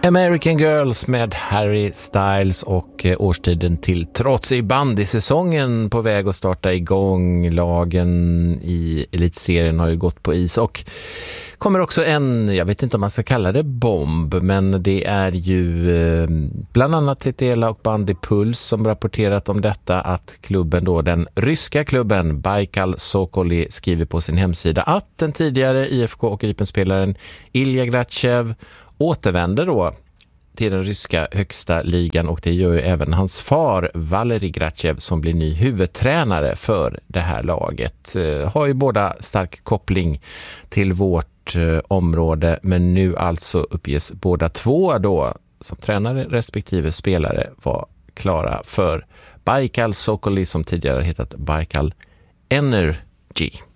American Girls med Harry Styles och årstiden till trots i bandysäsongen på väg att starta igång. Lagen i elitserien har ju gått på is och kommer också jag vet inte om man ska kalla det bomb, men det är ju bland annat Tetela och Bandy Puls som rapporterat om detta, att klubben då, den ryska klubben Baikal Sokoli, skriver på sin hemsida att den tidigare IFK och Gripen-spelaren Ilja Grachev återvänder då till den ryska högsta ligan, och det gör ju även hans far Valerij Grachev som blir ny huvudtränare för det här laget. Har ju båda stark koppling till vårt område, men nu alltså uppges båda två då som tränare respektive spelare var klara för Baikal Sokoli som tidigare hetat Baikal Energy.